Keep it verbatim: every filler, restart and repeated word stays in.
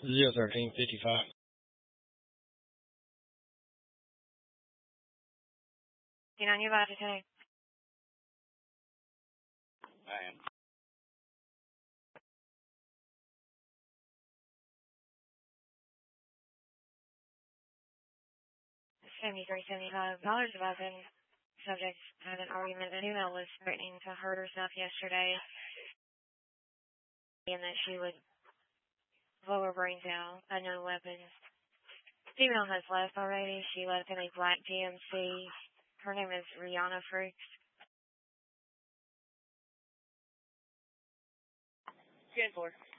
zero thirteen fifty-five. You know, you're about to take. I am. seventy-three seventy-five dollars about the subject had an argument. An email was threatening to hurt herself yesterday and that she would blow her brains out. Unknown weapons. Female has left already. She left in a black G M C. Her name is Rihanna Freaks. ten four.